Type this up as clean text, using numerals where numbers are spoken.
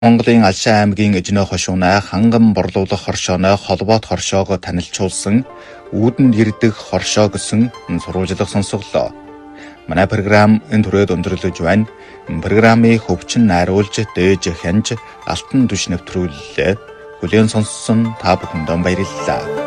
Монголын Алшаа аймгийн Эжнөө хошуунай ханган борлуулах хоршооной холбоот хоршоог танилцуулсан үүдэнд ирдэг хоршоо гэсэн сурвалжлага сонсголоо. Манай програм энэ түрээд өндөрлөж байна. Программыг хөвчин найруулж, дээж хянж, алтан түш нэвтрүүллээ. Хүлээн сонссон та бүхэндээ баярлалаа.